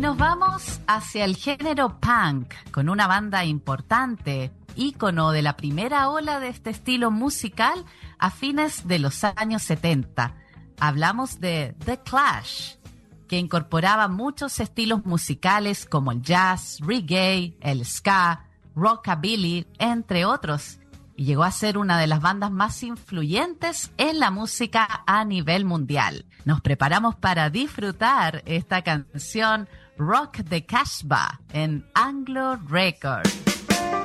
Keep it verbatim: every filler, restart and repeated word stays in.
nos vamos hacia el género punk, con una banda importante, ícono de la primera ola de este estilo musical a fines de los años setenta. Hablamos de The Clash, que incorporaba muchos estilos musicales como el jazz, reggae, el ska, rockabilly, entre otros, y llegó a ser una de las bandas más influyentes en la música a nivel mundial. Nos preparamos para disfrutar esta canción Rock the Casbah en Anglo Records.